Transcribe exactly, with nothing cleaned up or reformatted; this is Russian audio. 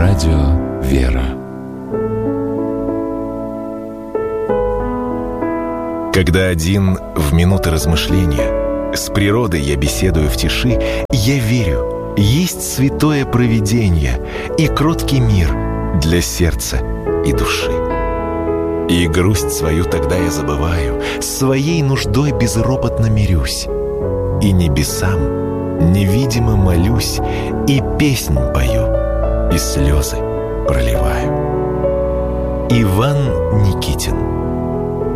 Радио «Вера». Когда один в минуты размышления с природой я беседую в тиши, я верю, есть святое провиденье и кроткий мир для сердца и души. И грусть свою тогда я забываю, своей нуждой безропотно мирюсь, и небесам невидимо молюсь, и песнь пою, и слезы проливаю. Иван Никитин.